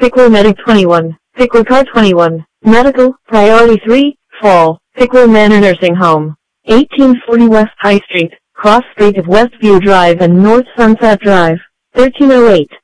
Pickler Medic 21, Pickler Car 21, Medical, Priority 3, Fall, Pickler Manor Nursing Home, 1840 West High Street, cross street of Westview Drive and North Sunset Drive, 1308.